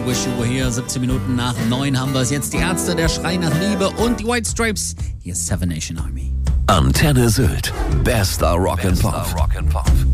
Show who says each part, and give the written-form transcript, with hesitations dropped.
Speaker 1: Wish You Were Here. 17 Minuten nach 9 haben wir es jetzt. Die Ärzte, der Schrei nach Liebe und die White Stripes. Hier ist Seven Nation Army.
Speaker 2: Antenne Sylt. Bester Rock and Pop.